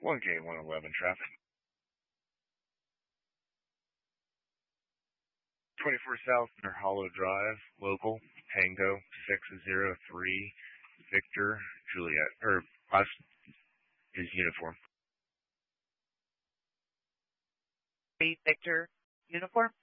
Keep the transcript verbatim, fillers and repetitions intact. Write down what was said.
one K one eleven traffic. twenty-four South near Hollow Drive, local, Tango six zero three, Victor, Juliet, or last is uniform. Three Victor, uniform.